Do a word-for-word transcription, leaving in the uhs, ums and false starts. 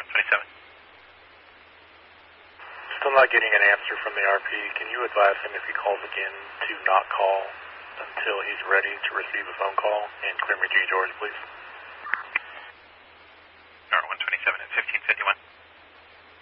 twenty-seven. Still not getting an answer from the R P. Can you advise him if he calls again to not call until he's ready to receive a phone call? And clear me G George, please.